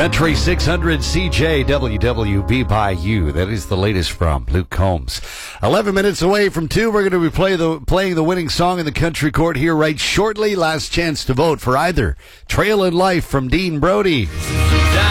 Country 600 CJWWB by you. That is the latest from Luke Combs. 11 minutes away from 2. We're going to be playing the winning song in the Country Court here right shortly. Last chance to vote for either Trail in Life from Dean Brody